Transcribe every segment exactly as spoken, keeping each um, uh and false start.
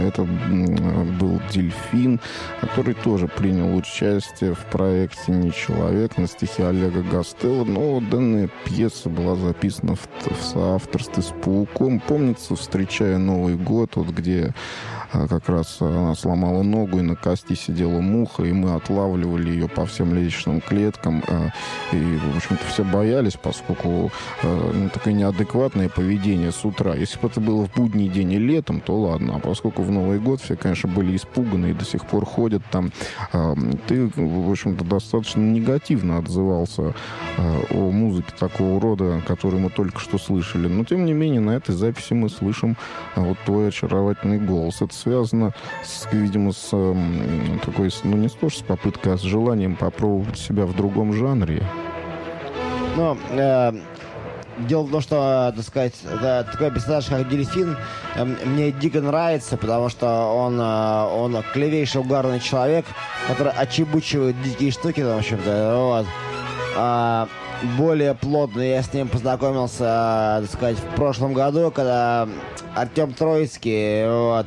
Это был «Дельфин», который тоже принял участие в проекте «Не человек» на стихи Олега Гастелло. Но данная пьеса была записана в, в соавторстве с «Пауком». Помнится, встречая Новый год, вот где как раз она сломала ногу, и на кости сидела муха, и мы отлавливали ее по всем лестничным клеткам. И, в общем-то, все боялись, поскольку ну, такое неадекватное поведение с утра. Если бы это было в будний день и летом, то ладно. А поскольку в Новый год все, конечно, были испуганы и до сих пор ходят там, ты, в общем-то, достаточно негативно отзывался о музыке такого рода, которую мы только что слышали. Но, тем не менее, на этой записи мы слышим вот твой очаровательный голос. Это связано, с, видимо, с такой, ну, не то, что с попыткой, а с желанием попробовать себя в другом жанре. Ну, э, дело в том, что, так сказать, это такой персонаж, как Дельфин, э, мне дико нравится, потому что он, э, он клевейший угарный человек, который отчебучивает дикие штуки, в общем-то, вот. А, более плотно я с ним познакомился, так сказать, в прошлом году, когда Артем Троицкий, вот,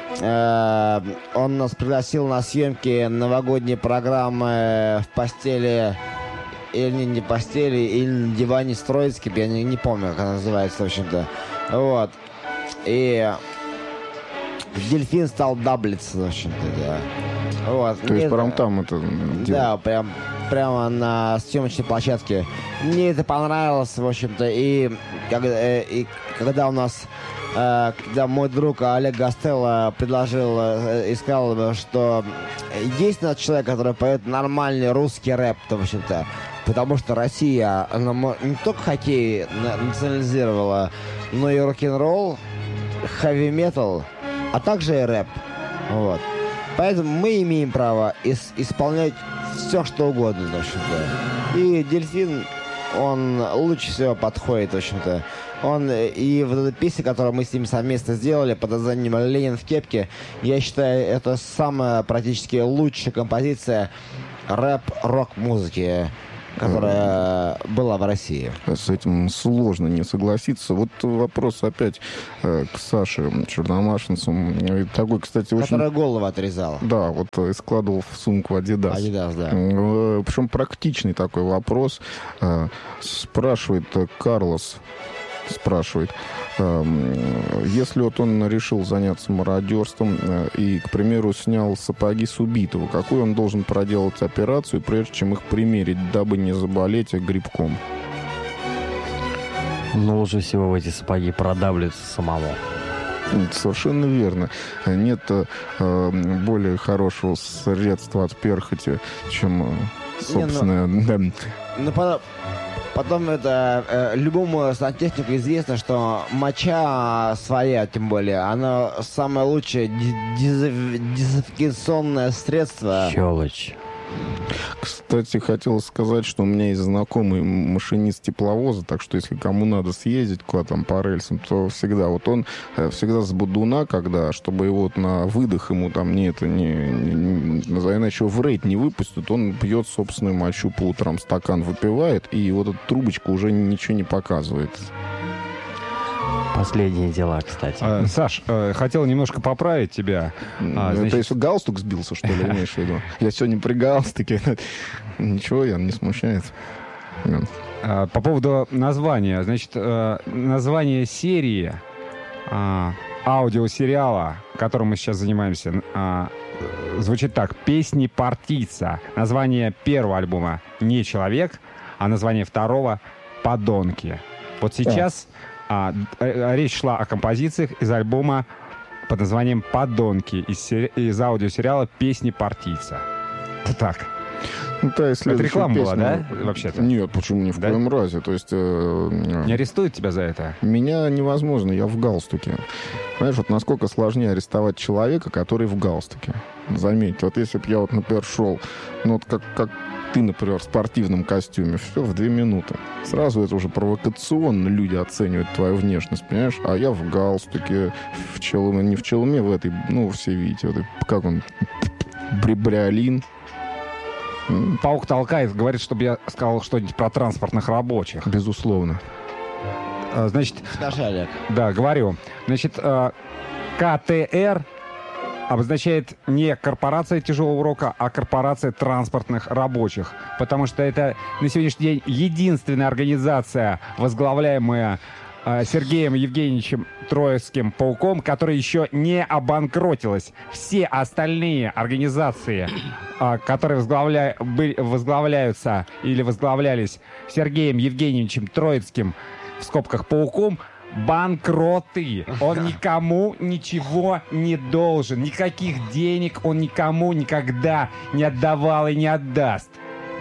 он нас пригласил на съемки новогодней программы «В постели» или не, не постели, или на диване с Троицким, я не, не помню, как она называется, в общем-то. Вот. И Дельфин стал даблиться, в общем-то, да. Вот. То есть прям там это... Да, прям, прямо на съемочной площадке. Мне это понравилось, в общем-то, и когда, и когда у нас... Когда мой друг Олег Гастелло предложил и сказал, что есть наш человек, который поет нормальный русский рэп, то, в общем-то, потому что Россия она не только хоккей национализировала, но и рок-н-ролл, хэви-метал, а также и рэп. Вот. Поэтому мы имеем право ис- исполнять все, что угодно, в общем-то. И Дельфин, он лучше всего подходит, в общем-то. Он и вот эта песня, которую мы с ним совместно сделали под названием «Ленин в кепке», я считаю, это самая практически лучшая композиция рэп-рок-музыки, которая была в России. С этим сложно не согласиться. Вот вопрос опять э, к Саше Черномашинцу. Такой, кстати, очень... Которая голову отрезала. Да, вот и складывал в сумку Adidas. Adidas, да. Э, причем практичный такой вопрос. Э, спрашивает Карлос, спрашивает, если вот он решил заняться мародерством и, к примеру, снял сапоги с убитого, какую он должен проделать операцию, прежде чем их примерить, дабы не заболеть грибком? Ну, лучше всего в эти сапоги продавливаться самому. Совершенно верно. Нет э, более хорошего средства от перхоти, чем, собственно... Не, ну, да. ну, по, потом это э, любому сантехнику известно, что моча своя, тем более, она самое лучшее дезинф- дезинфекционное средство. Щелочь. Кстати, хотел сказать, что у меня есть знакомый машинист тепловоза, так что если кому надо съездить куда-то там по рельсам, то всегда. Вот он всегда с бодуна, когда, чтобы его вот на выдох ему там не это, не, не, не иначе его в рейд не выпустят, он пьет собственную мочу по утрам, стакан выпивает, и вот эта трубочка уже ничего не показывает. Последние дела, кстати. А, Саш, э, хотел немножко поправить тебя. А, значит... Это если галстук сбился, что ли, имеешь в виду? Я сегодня при галстуке. Ничего, я не смущает. А, по поводу названия. Значит, э, название серии э, аудиосериала, которым мы сейчас занимаемся, э, звучит так. «Песни партийца». Название первого альбома «Не человек», а название второго «Подонки». Вот сейчас... А, речь шла о композициях из альбома под названием «Подонки» из, сери... из аудиосериала «Песни партийца». Вот так. Ну, та это реклама песня... была, да, вообще-то? Нет, почему ни в да? коем разе. То есть, э... Не арестуют тебя за это? Меня невозможно, я в галстуке. Знаешь, вот насколько сложнее арестовать человека, который в галстуке. Заметь, вот если бы я, вот, например, шел, ну, вот как, как ты, например, в спортивном костюме, все в две минуты. Сразу это уже провокационно люди оценивают твою внешность, понимаешь? А я в галстуке, в челме, не в челме, в этой, ну, все видите, вот, как он, брибриолин. Паук толкает, говорит, чтобы я сказал что-нибудь про транспортных рабочих. Безусловно. Значит, Скажи, Олег. Да, говорю. Значит, ка тэ эр обозначает не корпорация тяжелого рока, а корпорация транспортных рабочих. Потому что это на сегодняшний день единственная организация, возглавляемая э, Сергеем Евгеньевичем Троицким Пауком, которая еще не обанкротилась. Все остальные организации, э, которые возглавля... были, возглавляются или возглавлялись Сергеем Евгеньевичем Троицким, в скобках Пауком, банкроты. Он никому ничего не должен. Никаких денег он никому никогда не отдавал и не отдаст.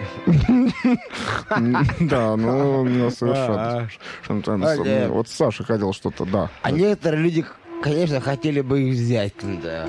Да, ну, меня совершенно... Вот Саша хотел что-то, да. А некоторые люди, конечно, хотели бы их взять. Да.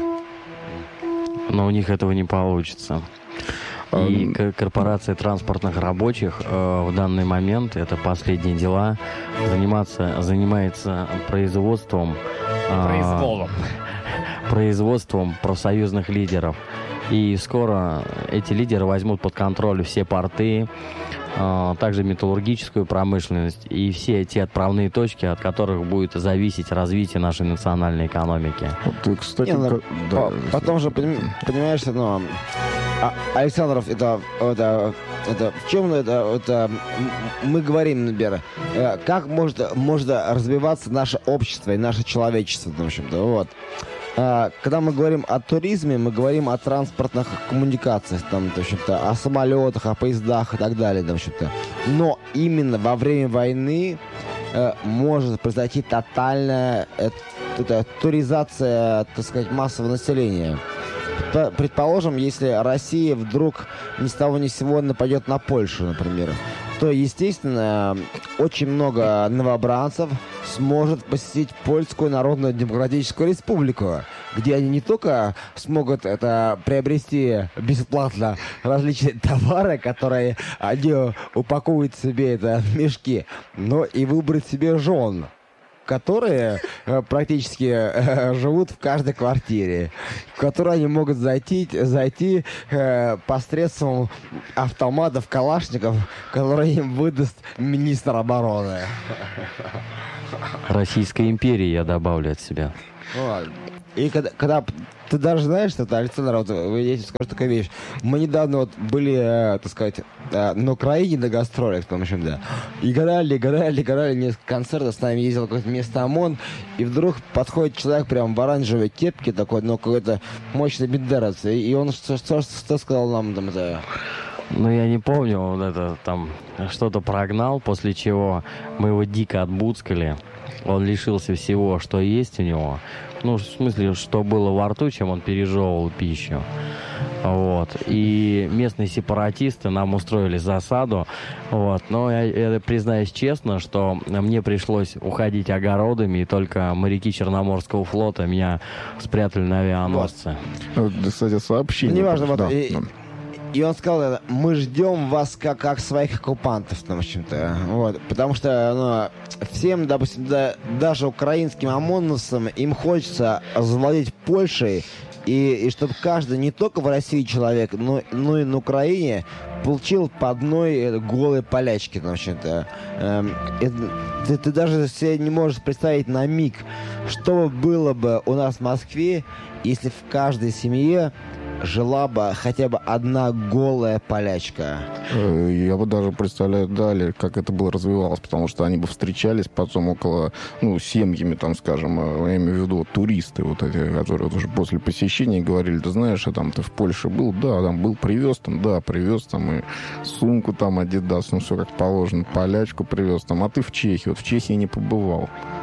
Но у них этого не получится. И корпорация транспортных рабочих э, в данный момент, это последние дела, заниматься, занимается производством, э, Произволом. производством профсоюзных лидеров. И скоро эти лидеры возьмут под контроль все порты, э, также металлургическую промышленность и все те отправные точки, от которых будет зависеть развитие нашей национальной экономики. Вот, кстати, Не, ну, как- да, по- потом же, поним- понимаешь, ну, а- Александров, это, это, это в чем это, это м- мы говорим, например, э, как может, может развиваться наше общество и наше человечество, в общем-то, вот. А, Когда мы говорим о туризме, мы говорим о транспортных коммуникациях, там, в общем-то, о самолетах, о поездах и так далее, в общем-то. Но именно во время войны э, может произойти тотальная э, это, туризация, так сказать, массового населения. П- Предположим, если Россия вдруг ни с того ни с сего нападет на Польшу, например, то, естественно, очень много новобранцев сможет посетить Польскую Народную Демократическую Республику, где они не только смогут это приобрести бесплатно различные товары, которые они упакуют себе это в мешки, но и выбрать себе жен, которые э, практически э, живут в каждой квартире, в которую они могут зайти, зайти э, посредством автоматов Калашников, которые им выдаст министр обороны. Российской империи, я добавлю от себя. Вот. И когда, когда ты даже знаешь, что это, Александр, вот, я тебе скажу такую вещь. Мы недавно вот были, э, так сказать, э, на Украине на гастролях, в общем, да. И играли, играли, играли несколько концертов, с нами ездил какое-то место ОМОН, и вдруг подходит человек прям в оранжевой кепке такой, ну, какой-то мощный бендеровец, и, и он что, что, что сказал нам там, это... Ну, я не помню, вот это там что-то прогнал, после чего мы его дико отбуцкали. Он лишился всего, что есть у него. Ну, в смысле, что было во рту, чем он пережевывал пищу. Вот. И местные сепаратисты нам устроили засаду. Вот. Но я, я признаюсь честно, что мне пришлось уходить огородами, и только моряки Черноморского флота меня спрятали на авианосце. Вот, кстати, сообщение. Ну, неважно, Да, вот, и, да. и он сказал, мы ждем вас как, как своих оккупантов, ну, в общем-то, вот, потому что, ну, всем, допустим, да, даже украинским ОМОНовцам им хочется завладеть Польшей, и, и чтобы каждый, не только в России человек, но, но и на Украине получил по одной э, голой полячке, ну, в общем-то. Эм, это, ты, ты даже себе не можешь представить на миг, что было бы у нас в Москве, если в каждой семье жила бы хотя бы одна голая полячка. Э, Я бы даже представляю далее, как это бы развивалось, потому что они бы встречались потом около, ну, семьями, там, скажем, э, я имею в виду вот, туристы, вот эти, которые вот уже после посещения говорили, ты знаешь, а там ты в Польше был, да, там был, привез там, да, привез там и сумку там Adidas, ну, все как положено, полячку привез там, а ты в Чехии, вот в Чехии не побывал.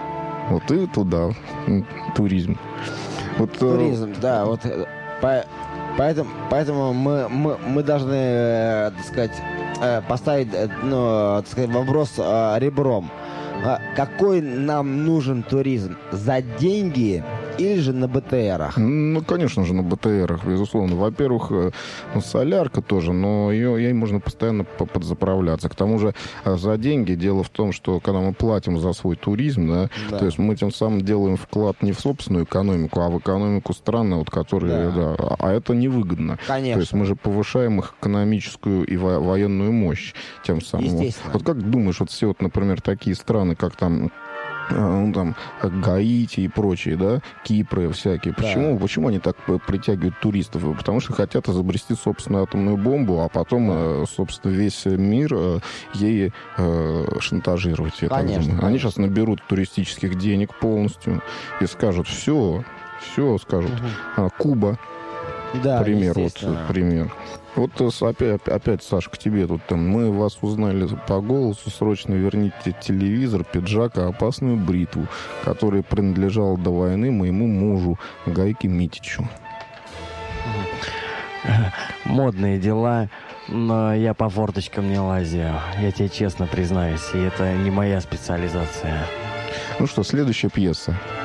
Вот и туда, м, туризм. Вот, э, Туризм, да, вот э, по- поэтому, поэтому мы, мы, мы должны, э, так сказать, э, поставить, э, ну, так сказать, вопрос э, ребром. А какой нам нужен туризм? За деньги или же на БТРах? Ну, конечно же, на БТРах, безусловно. Во-первых, э, ну, солярка тоже, но ее, ей можно постоянно по- подзаправляться. К тому же э, за деньги, дело в том, что когда мы платим за свой туризм, да, Да. то есть мы тем самым делаем вклад не в собственную экономику, а в экономику страны, вот, которые, Да. да, а это невыгодно. Конечно. То есть мы же повышаем их экономическую и во- военную мощь тем самым. Вот, Естественно. вот как думаешь, вот все, вот, например, такие страны, как там ну, там, Гаити и прочие, да, Кипры всякие. Почему, да. Почему они так притягивают туристов? Потому что хотят изобрести собственную атомную бомбу, а потом, да. собственно, весь мир ей шантажировать. Я конечно, так думаю. Они сейчас наберут туристических денег полностью и скажут, все, все, скажут. Угу. Куба, да, пример, вот, пример. Вот опять, опять, Саша, к тебе тут там. Мы вас узнали по голосу. Срочно верните телевизор, пиджак и опасную бритву, которая принадлежала до войны моему мужу Гайке Митичу. Модные дела, но я по форточкам не лазю. Я тебе честно признаюсь, и это не моя специализация. Ну что, следующая пьеса.